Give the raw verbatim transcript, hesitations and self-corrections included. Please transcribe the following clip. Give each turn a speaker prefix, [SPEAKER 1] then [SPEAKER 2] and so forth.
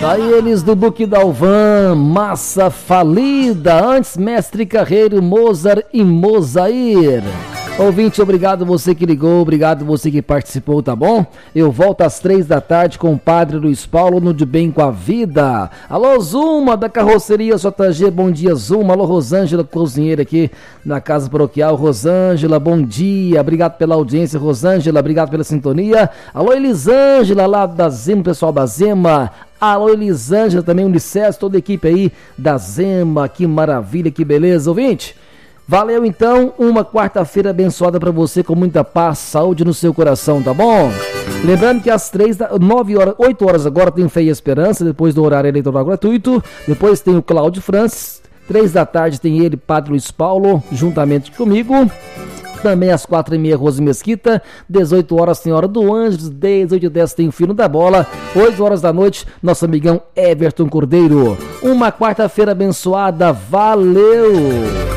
[SPEAKER 1] Daí eles do Duque Dalvan, Massa Falida, antes Mestre Carreiro, Mozart e Mozair. Ouvinte, obrigado você que ligou, obrigado você que participou, tá bom? Eu volto às três da tarde com o Padre Luiz Paulo no De Bem com a Vida. Alô, Zuma, da Carroceria J G, bom dia, Zuma. Alô, Rosângela, cozinheira aqui na Casa Paroquial. Rosângela, bom dia, obrigado pela audiência, Rosângela, obrigado pela sintonia. Alô, Elisângela, lá da Zema, pessoal da Zema. Alô, Elisângela, também Unicef, toda a equipe aí da Zema, que maravilha, que beleza, ouvinte. Valeu então, uma quarta-feira abençoada para você com muita paz, saúde no seu coração, tá bom? Lembrando que às três, nove horas, oito horas agora tem Fé e Esperança, depois do horário eleitoral gratuito, depois tem o Cláudio Francis, três da tarde tem ele, Padre Luiz Paulo, juntamente comigo. Também às quatro e meia, Rose Mesquita, dezoito horas tem Hora do Anjos, dezoito e dez tem o Fino da Bola, oito horas da noite, nosso amigão Everton Cordeiro. Uma quarta-feira abençoada, valeu!